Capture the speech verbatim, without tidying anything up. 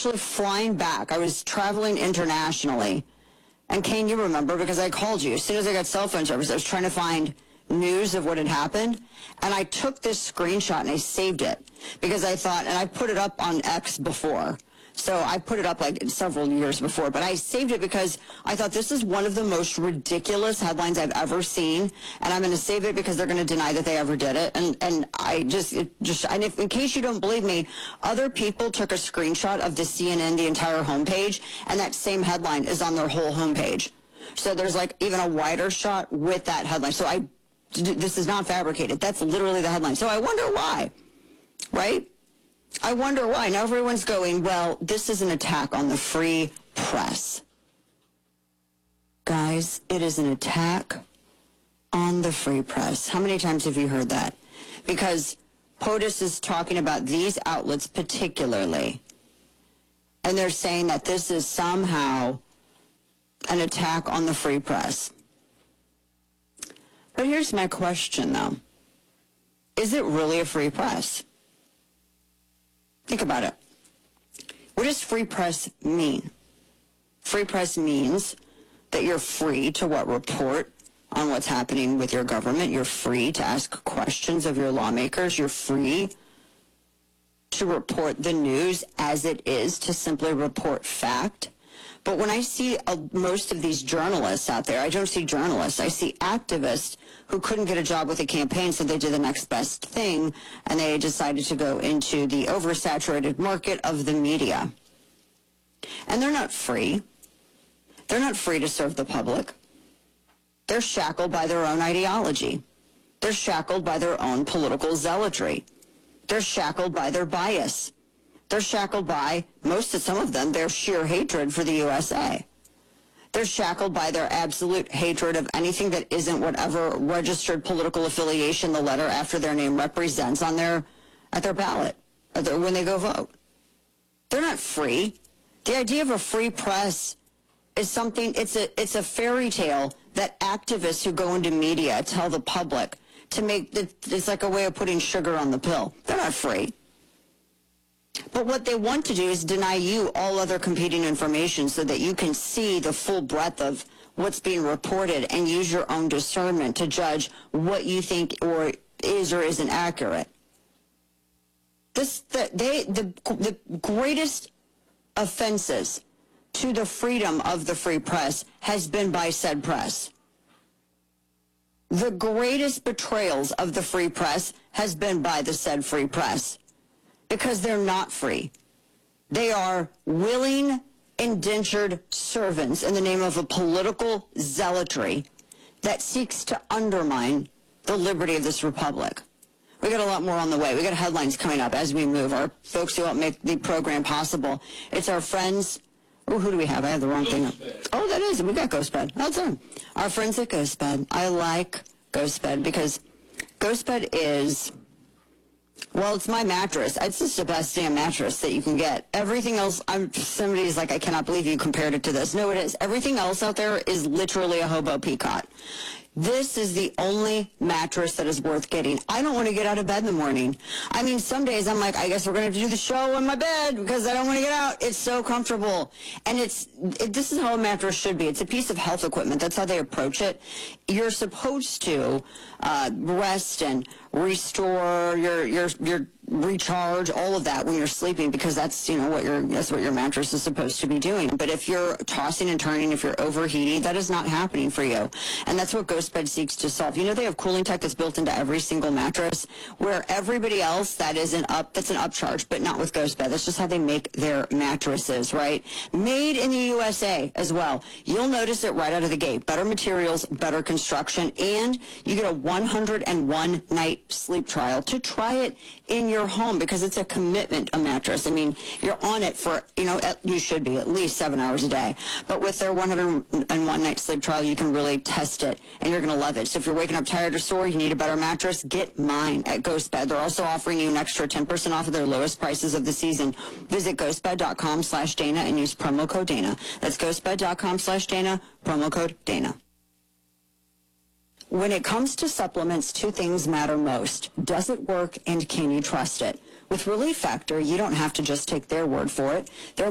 actually flying back. I was traveling internationally. And Kane, you remember, because I called you. As soon as I got cell phone service, I was trying to find news of what had happened. And I took this screenshot and I saved it because I thought, and I put it up on X before. So I put it up like several years before, but I saved it because I thought this is one of the most ridiculous headlines I've ever seen, and I'm going to save it because they're going to deny that they ever did it. And and I just it just and if in case you don't believe me, other people took a screenshot of the C N N, the entire homepage, and that same headline is on their whole homepage. So there's like even a wider shot with that headline. So I this is not fabricated. That's literally the headline. So I wonder why, right? I wonder why. Now everyone's going, well, this is an attack on the free press. Guys, it is an attack on the free press. How many times have you heard that? Because POTUS is talking about these outlets particularly, and they're saying that this is somehow an attack on the free press. But here's my question, though. Is it really a free press? Think about it. What does free press mean? Free press means that you're free to what report on what's happening with your government. You're free to ask questions of your lawmakers. You're free to report the news as it is, to simply report fact. But when I see uh, most of these journalists out there, I don't see journalists. I see activists who couldn't get a job with a campaign, so they did the next best thing, and they decided to go into the oversaturated market of the media. And they're not free. They're not free to serve the public. They're shackled by their own ideology. They're shackled by their own political zealotry. They're shackled by their bias. They're shackled by, most of some of them, their sheer hatred for the U S A. They're shackled by their absolute hatred of anything that isn't whatever registered political affiliation the letter after their name represents on their, at their ballot, at their, when they go vote. They're not free. The idea of a free press is something, it's a, it's a fairy tale that activists who go into media tell the public to make, it's like a way of putting sugar on the pill. They're not free. But what they want to do is deny you all other competing information so that you can see the full breadth of what's being reported and use your own discernment to judge what you think or is or isn't accurate. This, the, they, the, the greatest offenses to the freedom of the free press has been by said press. The greatest betrayals of the free press has been by the said free press. Because they're not free. They are willing, indentured servants in the name of a political zealotry that seeks to undermine the liberty of this republic. We got a lot more on the way. We got headlines coming up as we move. Our folks who help make the program possible. It's our friends. Oh, who do we have? I have the wrong thing up. Oh, that is. We got GhostBed. That's on. Our friends at GhostBed. I like GhostBed because GhostBed is... Well, it's my mattress. It's just the best damn mattress that you can get. Everything else, I'm, somebody's like, I cannot believe you compared it to this. No, it is. Everything else out there is literally a hobo peacock. This is the only mattress that is worth getting. I don't want to get out of bed in the morning. I mean, some days I'm like, I guess we're going to have to do the show in my bed because I don't want to get out. It's so comfortable. And it's it, this is how a mattress should be. It's a piece of health equipment. That's how they approach it. You're supposed to uh, rest and restore your your your recharge, all of that when you're sleeping, because that's, you know, what your that's what your mattress is supposed to be doing. But if you're tossing and turning, if you're overheating, that is not happening for you. And that's what GhostBed seeks to solve. You know, they have cooling tech that's built into every single mattress, where everybody else that is an up that's an upcharge, but not with GhostBed. That's just how they make their mattresses, right? Made in the U S A as well. You'll notice it right out of the gate. Better materials, better construction, and you get a one hundred one night sleep trial to try it in your home, because it's a commitment, a mattress. I mean, you're on it for, you know, at, you should be at least seven hours a day. But with their one hundred one night sleep trial, you can really test it, and you're going to love it. So if you're waking up tired or sore, you need a better mattress, get mine at GhostBed. They're also offering you an extra ten percent off of their lowest prices of the season. Visit ghostbed.com slash Dana and use promo code Dana. That's ghostbed.com slash Dana, promo code Dana. When it comes to supplements, two things matter most. Does it work, and can you trust it? With Relief Factor, you don't have to just take their word for it. They're